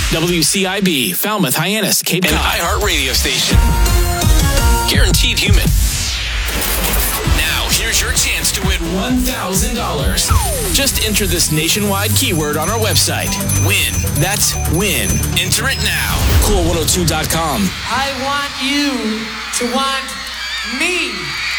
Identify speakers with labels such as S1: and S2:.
S1: WCIB, Falmouth, Hyannis, Cape Cod.
S2: An iHeart radio station. Guaranteed human. Now, here's your chance to win $1,000. Just enter this nationwide keyword on our website. Win. That's win. Enter it now.
S1: Cool102.com.
S3: I want you to want me.